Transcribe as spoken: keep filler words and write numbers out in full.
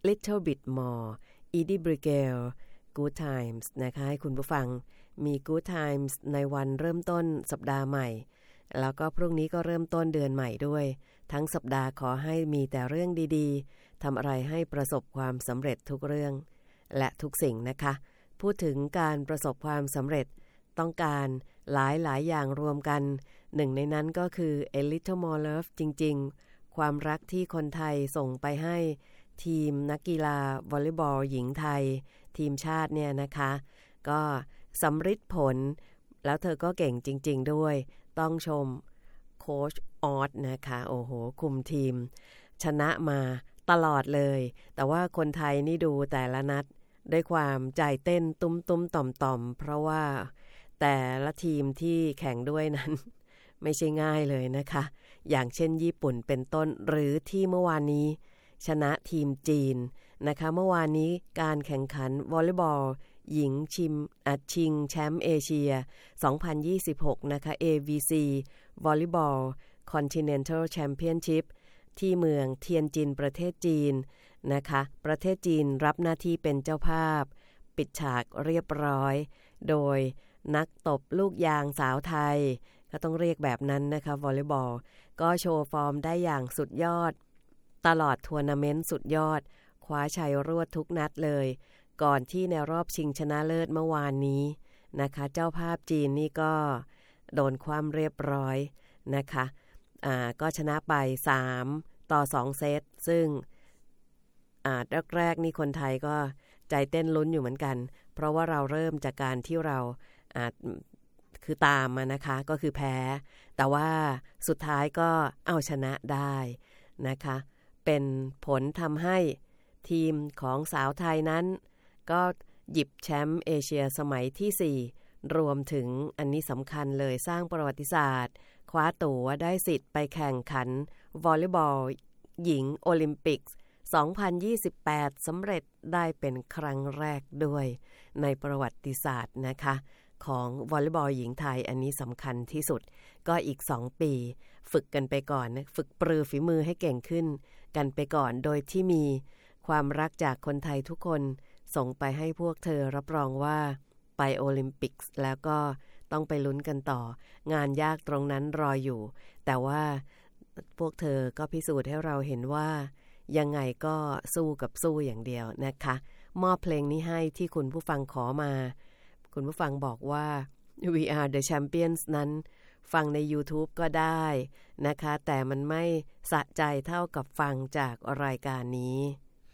Little Bit More Edie Brickell Good Times นะคะให้คุณผู้ฟังมี Good Times ในวันเริ่มต้นสัปดาห์ใหม่แล้วก็พรุ่งนี้ก็เริ่มต้นเดือนใหม่ด้วยทั้งสัปดาห์ขอให้มีแต่เรื่องดีๆทำอะไรให้ประสบความสำเร็จทุกเรื่องและทุกสิ่งนะคะพูดถึงการประสบความสำเร็จต้องการหลายๆอย่างรวมกันหนึ่งในนั้นก็คือ A Little More Love จริงๆความรักที่คนไทยส่งไปให้ทีมนักกีฬาวอลเลย์บอลหญิงไทยทีมชาติเนี่ยนะคะก็สำฤทธิ์ผลแล้วเธอก็เก่งจริงๆด้วยต้องชมโค้ชออสนะคะโอ้โหคุมทีมชนะมาตลอดเลยแต่ว่าคนไทยนี่ดูแต่ละนัดด้วยความใจเต้นตุ้มๆต่อมๆเพราะว่าแต่ละทีมที่แข่งด้วยนั้นไม่ใช่ง่ายเลยนะคะอย่างเช่นญี่ปุ่นเป็นต้นหรือที่เมื่อวานนี้ชนะทีมจีนนะคะเมื่อวานนี้การแข่งขันวอลเลย์บอลหญิงชิมอัดชิงแชมป์เอเชียสองพันยี่สิบหกนะคะ เอ วี ซี Volleyball Continental Championship ที่เมืองเทียนจินประเทศจีนนะคะประเทศจีนรับหน้าที่เป็นเจ้าภาพปิดฉากเรียบร้อยโดยนักตบลูกยางสาวไทยก็ต้องเรียกแบบนั้นนะคะวอลเลย์บอลก็โชว์ฟอร์มได้อย่างสุดยอดตลอดทัวร์นาเมนต์สุดยอดคว้าชัยรวดทุกนัดเลยก่อนที่ในรอบชิงชนะเลิศเมื่อวานนี้นะคะเจ้าภาพจีนนี่ก็โดนคว่ำเรียบร้อยนะคะอ่าก็ชนะไปสามต่อสองเซตซึ่งอ่าแรกๆนี่คนไทยก็ใจเต้นลุ้นอยู่เหมือนกันเพราะว่าเราเริ่มจากการที่เราอ่าคือตามมานะคะก็คือแพ้แต่ว่าสุดท้ายก็เอาชนะได้นะคะเป็นผลทำให้ทีมของสาวไทยนั้นก็หยิบแชมป์เอเชียสมัยที่สี่รวมถึงอันนี้สำคัญเลยสร้างประวัติศาสตร์คว้าตั๋วได้สิทธิ์ไปแข่งขันวอลเลย์บอลหญิงโอลิมปิกสองพันยี่สิบแปดสำเร็จได้เป็นครั้งแรกด้วยในประวัติศาสตร์นะคะของวอลเลย์บอลหญิงไทยอันนี้สำคัญที่สุดก็อีกสองปีฝึกกันไปก่อนนะฝึกปรือฝีมือให้เก่งขึ้นกันไปก่อนโดยที่มีความรักจากคนไทยทุกคนส่งไปให้พวกเธอรับรองว่าไปโอลิมปิกแล้วก็ต้องไปลุ้นกันต่องานยากตรงนั้นรออยู่แต่ว่าพวกเธอก็พิสูจน์ให้เราเห็นว่ายังไงก็สู้กับสู้อย่างเดียวนะคะมอบเพลงนี้ให้ที่คุณผู้ฟังขอมาคุณผู้ฟังบอกว่า We Are The Champions นั้นฟังใน YouTube ก็ได้นะคะแต่มันไม่สะใจเท่ากับฟังจากรายการนี้